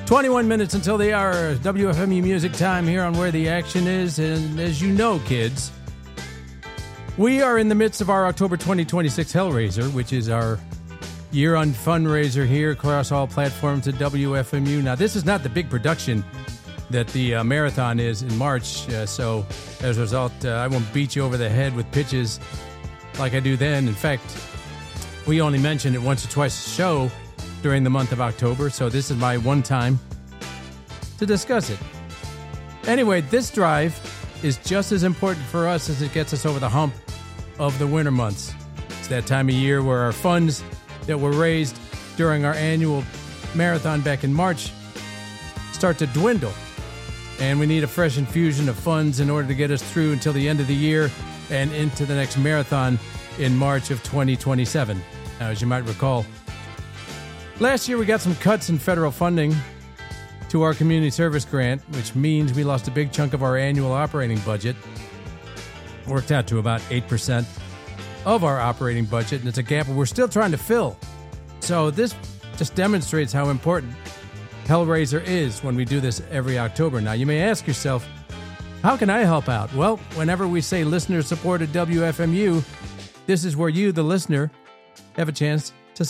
21 minutes until the hour. WFMU Music Time here on Where the Action Is. And as you know, kids, we are in the midst of our October 2026 Hellraiser, which is our year-end fundraiser here across all platforms at WFMU. Now, this is not the big production that the marathon is in March, so as a result, I won't beat you over the head with pitches like I do then. In fact, we only mention it once or twice a show during the month of October, so this is my one time to discuss it. Anyway, this drive is just as important for us as it gets us over the hump of the winter months. It's that time of year where our funds that were raised during our annual marathon back in March start to dwindle, and we need a fresh infusion of funds in order to get us through until the end of the year and into the next marathon in March of 2027. Now, as you might recall, last year we got some cuts in federal funding to our community service grant, which means we lost a big chunk of our annual operating budget. Worked out to about 8% of our operating budget, and it's a gap we're still trying to fill. So this just demonstrates how important Hellraiser is when we do this every October. Now, you may ask yourself, how can I help out? Well, whenever we say listener-supported WFMU, this is where you, the listener, have a chance